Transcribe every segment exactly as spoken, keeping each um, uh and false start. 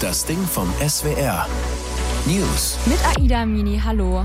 Das Ding vom S W R. News. Mit Aida Mini, hallo.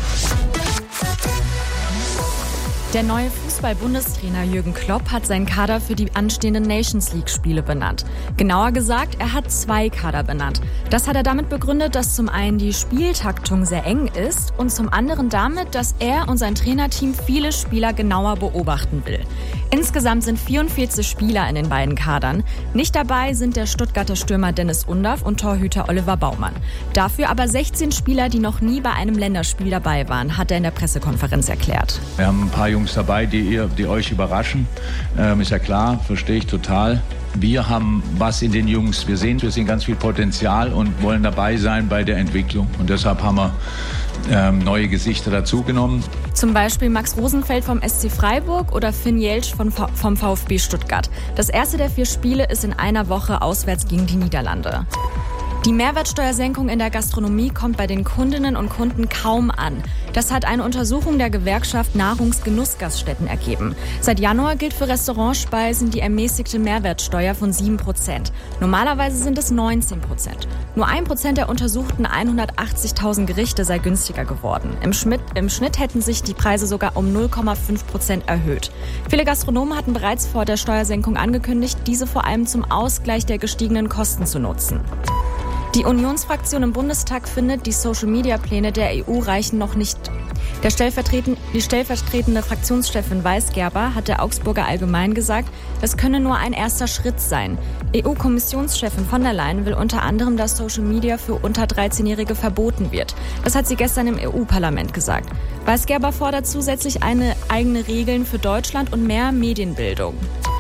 Der neue Fußball-Bundestrainer Jürgen Klopp hat seinen Kader für die anstehenden Nations-League-Spiele benannt. Genauer gesagt, er hat zwei Kader benannt. Das hat er damit begründet, dass zum einen die Spieltaktung sehr eng ist und zum anderen damit, dass er und sein Trainerteam viele Spieler genauer beobachten will. Insgesamt sind vierundvierzig Spieler in den beiden Kadern. Nicht dabei sind der Stuttgarter Stürmer Dennis Undaff und Torhüter Oliver Baumann. Dafür aber sechzehn Spieler, die noch nie bei einem Länderspiel dabei waren, hat er in der Pressekonferenz erklärt. Wir haben ein paar Jungs dabei, die, ihr, die euch überraschen. Ähm, ist ja klar, verstehe ich total. Wir haben was in den Jungs. Wir sehen, wir sehen ganz viel Potenzial und wollen dabei sein bei der Entwicklung. Und deshalb haben wir ähm, neue Gesichter dazugenommen. Zum Beispiel Max Rosenfeld vom S C Freiburg oder Finn Jeltsch von, vom VfB Stuttgart. Das erste der vier Spiele ist in einer Woche auswärts gegen die Niederlande. Die Mehrwertsteuersenkung in der Gastronomie kommt bei den Kundinnen und Kunden kaum an. Das hat eine Untersuchung der Gewerkschaft Nahrungsgenussgaststätten ergeben. Seit Januar gilt für Restaurantspeisen die ermäßigte Mehrwertsteuer von sieben Prozent. Normalerweise sind es neunzehn Prozent. Nur ein Prozent der untersuchten hundertachtzigtausend Gerichte sei günstiger geworden. Im Schnitt, Im Schnitt hätten sich die Preise sogar um null Komma fünf Prozent erhöht. Viele Gastronomen hatten bereits vor der Steuersenkung angekündigt, diese vor allem zum Ausgleich der gestiegenen Kosten zu nutzen. Die Unionsfraktion im Bundestag findet, die Social-Media-Pläne der E U reichen noch nicht. Der stellvertretende, die stellvertretende Fraktionschefin Weisgerber hat der Augsburger Allgemein gesagt, das könne nur ein erster Schritt sein. E U-Kommissionschefin von der Leyen will unter anderem, dass Social Media für unter dreizehnjährige verboten wird. Das hat sie gestern im E U-Parlament gesagt. Weisgerber fordert zusätzlich eine eigene Regeln für Deutschland und mehr Medienbildung.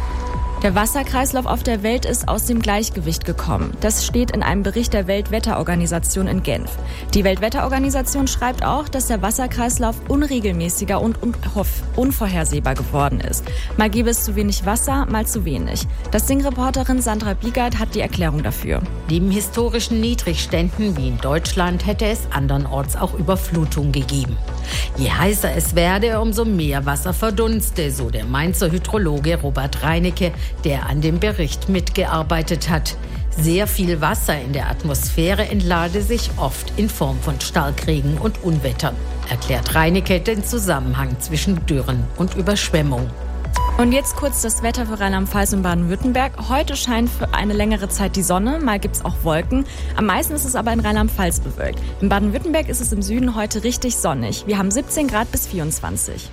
Der Wasserkreislauf auf der Welt ist aus dem Gleichgewicht gekommen. Das steht in einem Bericht der Weltwetterorganisation in Genf. Die Weltwetterorganisation schreibt auch, dass der Wasserkreislauf unregelmäßiger und unvorhersehbar geworden ist. Mal gäbe es zu wenig Wasser, mal zu wenig. Das Ding-Reporterin Sandra Biegert hat die Erklärung dafür. Neben historischen Niedrigständen wie in Deutschland hätte es andernorts auch Überflutung gegeben. Je heißer es werde, umso mehr Wasser verdunste, so der Mainzer Hydrologe Robert Reinecke, der an dem Bericht mitgearbeitet hat. Sehr viel Wasser in der Atmosphäre entlade sich oft in Form von Starkregen und Unwettern, erklärt Reinecke den Zusammenhang zwischen Dürren und Überschwemmung. Und jetzt kurz das Wetter für Rheinland-Pfalz und Baden-Württemberg. Heute scheint für eine längere Zeit die Sonne, mal gibt es auch Wolken. Am meisten ist es aber in Rheinland-Pfalz bewölkt. In Baden-Württemberg ist es im Süden heute richtig sonnig. Wir haben siebzehn Grad bis vierundzwanzig.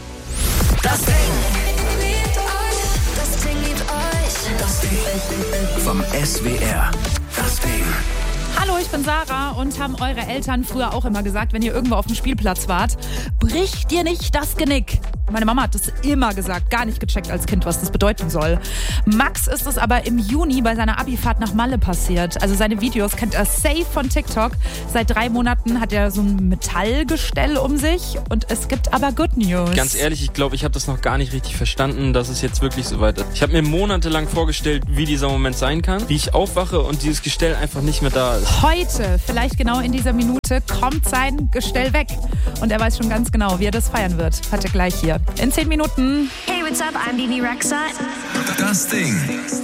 Das Ding. Das Ding liebt euch. Das Ding vom S W R. Das Ding. Hallo, ich bin Sarah und haben eure Eltern früher auch immer gesagt, wenn ihr irgendwo auf dem Spielplatz wart, brich dir nicht das Genick. Meine Mama hat das immer gesagt, gar nicht gecheckt als Kind, was das bedeuten soll. Max ist es aber im Juni bei seiner Abifahrt nach Malle passiert. Also seine Videos kennt er safe von TikTok. Seit drei Monaten hat er so ein Metallgestell um sich und es gibt aber Good News. Ganz ehrlich, ich glaube, ich habe das noch gar nicht richtig verstanden, dass es jetzt wirklich so weit ist. Ich habe mir monatelang vorgestellt, wie dieser Moment sein kann, wie ich aufwache und dieses Gestell einfach nicht mehr da ist. Heute, vielleicht genau in dieser Minute, kommt sein Gestell weg. Und er weiß schon ganz genau, wie er das feiern wird. Hat er gleich hier. In zehn Minuten. Hey, what's up? I'm Bibi Rexha. Das Ding.